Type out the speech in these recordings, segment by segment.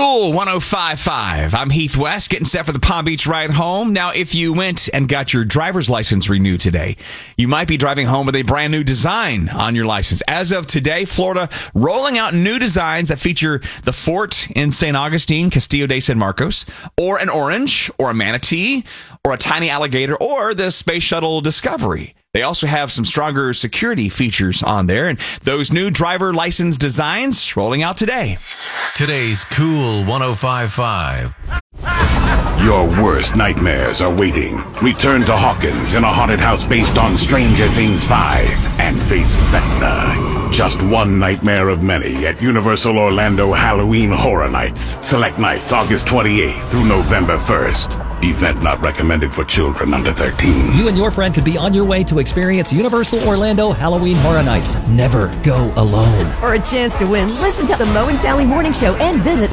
Cool 105.5. I'm Heath West, getting set for the Palm Beach ride home. Now, if you went and got your driver's license renewed today, you might be driving home with a brand new design on your license. As of today, Florida rolling out new designs that feature the fort in St. Augustine, Castillo de San Marcos, or an orange, or a manatee, or a tiny alligator, or the Space Shuttle Discovery. They also have some stronger security features on there, and those new driver license designs rolling out today. Today's Cool 105.5. Your worst nightmares are waiting. Return to Hawkins in a haunted house based on Stranger Things 5 and face Vecna. Just one nightmare of many at Universal Orlando Halloween Horror Nights. Select nights August 28th through November 1st. Event not recommended for children under 13. You and your friend could be on your way to experience Universal Orlando Halloween Horror Nights. Never go alone. For a chance to win, listen to the Mo and Sally Morning Show and visit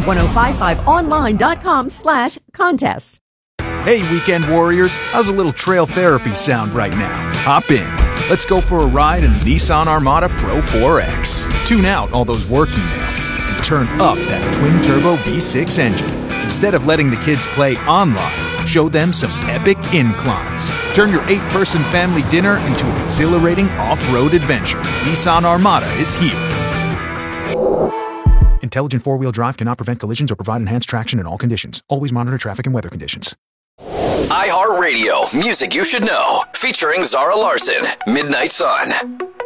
1055online.com/contest. Hey, weekend warriors, how's a little trail therapy sound right now? Hop in. Let's go for a ride in the Nissan Armada Pro 4X. Tune out all those work emails and turn up that twin-turbo V6 engine. Instead of letting the kids play online, show them some epic inclines. Turn your 8-person family dinner into an exhilarating off-road adventure. Nissan Armada is here. Intelligent four-wheel drive cannot prevent collisions or provide enhanced traction in all conditions. Always monitor traffic and weather conditions. iHeartRadio, music you should know, featuring Zara Larson, Midnight Sun.